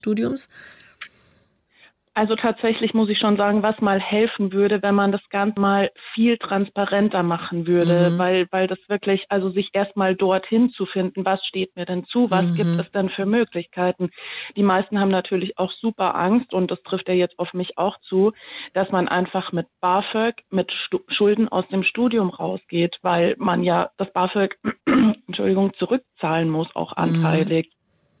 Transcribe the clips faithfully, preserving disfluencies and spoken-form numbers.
Studiums? Also tatsächlich muss ich schon sagen, was mal helfen würde, wenn man das Ganze mal viel transparenter machen würde, Mhm. weil, weil das wirklich, also sich erstmal dorthin zu finden, was steht mir denn zu, was gibt Mhm. es denn für Möglichkeiten? Die meisten haben natürlich auch super Angst und das trifft ja jetzt auf mich auch zu, dass man einfach mit BAföG, mit Stu- Schulden aus dem Studium rausgeht, weil man ja das BAföG, Entschuldigung, zurückzahlen muss, auch Mhm. anteilig.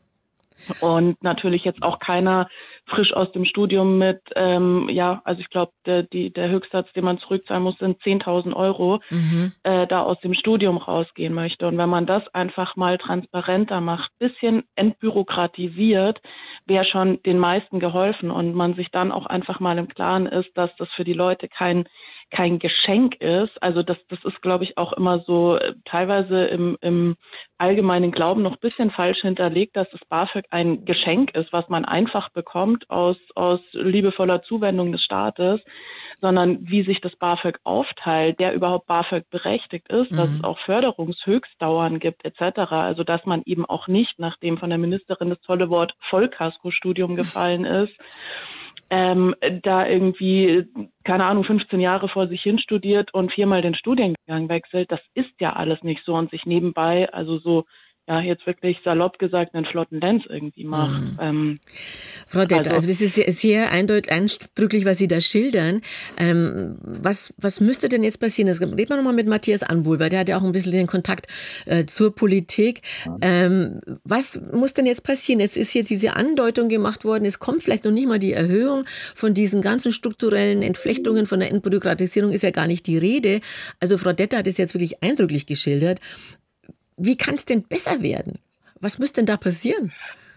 Und natürlich jetzt auch keiner frisch aus dem Studium mit, ähm, ja, also ich glaube, der, die, der Höchstsatz, den man zurückzahlen muss, sind zehntausend Euro, Mhm. äh, da aus dem Studium rausgehen möchte. Und wenn man das einfach mal transparenter macht, bisschen entbürokratisiert, wäre schon den meisten geholfen und man sich dann auch einfach mal im Klaren ist, dass das für die Leute kein kein Geschenk ist. Also das, das ist, glaube ich, auch immer so äh, teilweise im, im allgemeinen Glauben noch ein bisschen falsch hinterlegt, dass das BAföG ein Geschenk ist, was man einfach bekommt aus, aus liebevoller Zuwendung des Staates, sondern wie sich das BAföG aufteilt, der überhaupt BAföG berechtigt ist, dass es Mhm. auch Förderungshöchstdauern gibt et cetera. Also dass man eben auch nicht, nachdem von der Ministerin das tolle Wort Vollkaskostudium gefallen ist, ähm, da irgendwie, keine Ahnung, fünfzehn Jahre vor sich hin studiert und viermal den Studiengang wechselt. Das ist ja alles nicht so und sich nebenbei, also so, ja, jetzt wirklich salopp gesagt, einen flotten Lenz irgendwie macht. Mhm. Ähm, Frau Detter, also also das ist sehr, sehr eindeutig, eindrücklich, was Sie da schildern. Ähm, was, was müsste denn jetzt passieren? Jetzt reden wir nochmal mit Matthias Anbuhl, weil der hat ja auch ein bisschen den Kontakt äh, zur Politik. Ähm, was muss denn jetzt passieren? Jetzt ist hier diese Andeutung gemacht worden, es kommt vielleicht noch nicht mal die Erhöhung von diesen ganzen strukturellen Entflechtungen, von der Entbürokratisierung ist ja gar nicht die Rede. Also Frau Detter hat es jetzt wirklich eindrücklich geschildert. Wie kann es denn besser werden? Was müsste denn da passieren?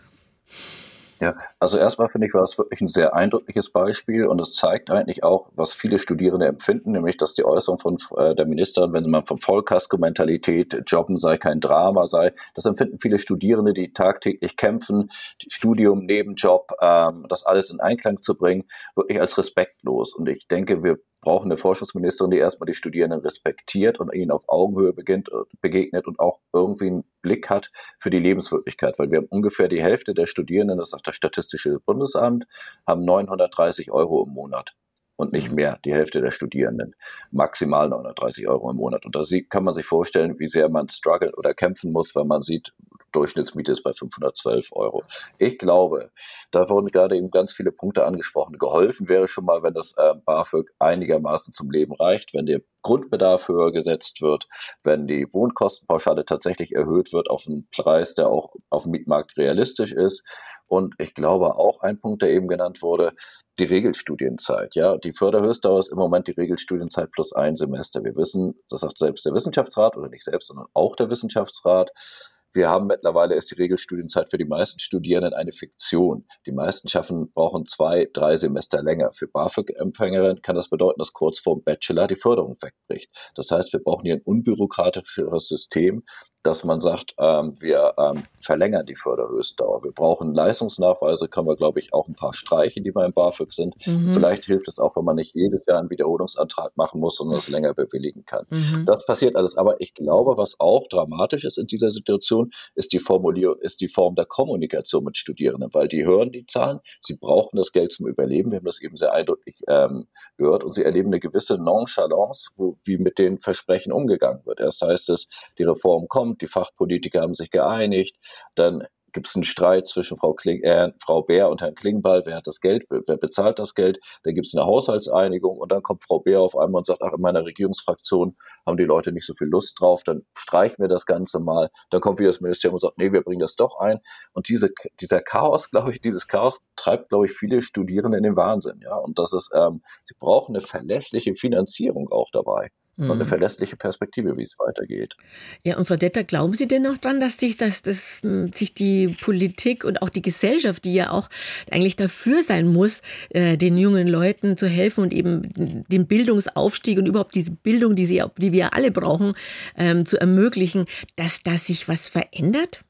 Ja, also erstmal finde ich, war es wirklich ein sehr eindrückliches Beispiel und es zeigt eigentlich auch, was viele Studierende empfinden, nämlich, dass die Äußerung von äh, der Ministerin, wenn man von Vollkasko-Mentalität, Jobben sei kein Drama sei, das empfinden viele Studierende, die tagtäglich kämpfen, die Studium, Nebenjob, ähm, das alles in Einklang zu bringen, wirklich als respektlos. Und ich denke, wir brauchen eine Forschungsministerin, die erstmal die Studierenden respektiert und ihnen auf Augenhöhe beginnt, begegnet und auch irgendwie einen Blick hat für die Lebenswirklichkeit, weil wir haben ungefähr die Hälfte der Studierenden, das sagt das Statistische Bundesamt, haben neunhundertdreißig Euro im Monat und nicht mehr, die Hälfte der Studierenden, maximal neunhundertdreißig Euro im Monat. Und da kann man sich vorstellen, wie sehr man strugglen oder kämpfen muss, wenn man sieht, Durchschnittsmiete ist bei fünfhundertzwölf Euro. Ich glaube, da wurden gerade eben ganz viele Punkte angesprochen. Geholfen wäre schon mal, wenn das äh, BAföG einigermaßen zum Leben reicht, wenn der Grundbedarf höher gesetzt wird, wenn die Wohnkostenpauschale tatsächlich erhöht wird auf einen Preis, der auch auf dem Mietmarkt realistisch ist. Und ich glaube auch ein Punkt, der eben genannt wurde, die Regelstudienzeit. Ja, die Förderhöchstdauer ist im Moment die Regelstudienzeit plus ein Semester. Wir wissen, das sagt selbst der Wissenschaftsrat oder nicht selbst, sondern auch der Wissenschaftsrat. Wir haben mittlerweile ist die Regelstudienzeit für die meisten Studierenden eine Fiktion. Die meisten schaffen, brauchen zwei, drei Semester länger. Für BAföG-Empfängerinnen kann das bedeuten, dass kurz vor dem Bachelor die Förderung wegbricht. Das heißt, wir brauchen hier ein unbürokratischeres System, dass man sagt, ähm, wir ähm, verlängern die Förderhöchstdauer. Wir brauchen Leistungsnachweise, können wir, glaube ich, auch ein paar streichen, die beim BAföG sind. Und Mhm. vielleicht hilft es auch, wenn man nicht jedes Jahr einen Wiederholungsantrag machen muss, sondern es länger bewilligen kann. Mhm. Das passiert alles. Aber ich glaube, was auch dramatisch ist in dieser Situation, ist die Formulierung, ist die Form der Kommunikation mit Studierenden, weil die hören die Zahlen, sie brauchen das Geld zum Überleben. Wir haben das eben sehr eindrücklich ähm, gehört und sie erleben eine gewisse Nonchalance, wo, wie mit den Versprechen umgegangen wird. Erst heißt es, die Reform kommt, die Fachpolitiker haben sich geeinigt, dann gibt es einen Streit zwischen Frau, Kling, äh, Frau Beer und Herrn Klingbeil, wer hat das Geld, wer bezahlt das Geld, dann gibt es eine Haushaltseinigung und dann kommt Frau Beer auf einmal und sagt, ach, in meiner Regierungsfraktion haben die Leute nicht so viel Lust drauf, dann streichen wir das Ganze mal, dann kommt wieder das Ministerium und sagt, nee, wir bringen das doch ein und diese, dieser Chaos, glaube ich, dieses Chaos treibt, glaube ich, viele Studierende in den Wahnsinn, ja, und das ist, ähm, sie brauchen eine verlässliche Finanzierung auch dabei. Und eine Mhm. verlässliche Perspektive, wie es weitergeht. Ja, und Frau Detter, glauben Sie denn noch dran, dass sich, dass, dass, hm, sich die Politik und auch die Gesellschaft, die ja auch eigentlich dafür sein muss, äh, den jungen Leuten zu helfen und eben den Bildungsaufstieg und überhaupt diese Bildung, die, sie, die wir alle brauchen, ähm, zu ermöglichen, dass da sich was verändert?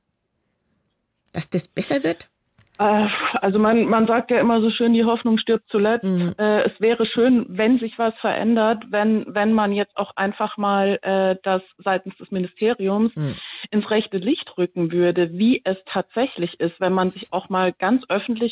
Dass das besser wird? Äh, Also man, man sagt ja immer so schön, die Hoffnung stirbt zuletzt. Mhm. Äh, es wäre schön, wenn sich was verändert, wenn, wenn man jetzt auch einfach mal äh, das seitens des Ministeriums Mhm. ins rechte Licht rücken würde, wie es tatsächlich ist, wenn man sich auch mal ganz öffentlich